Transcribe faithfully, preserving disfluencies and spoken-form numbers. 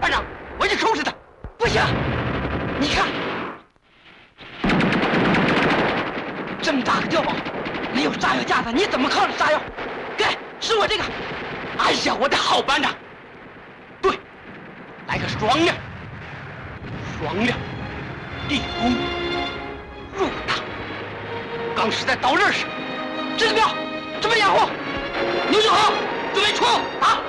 班长，我去收拾他。不行，你看，这么大个碉堡，没有炸药架子，你怎么靠着炸药？给，是我这个。哎呀，我的好班长，对，来个双亮，双亮，立功入党。刚是在刀刃上，支子标，准备掩护，牛就好，准备冲啊！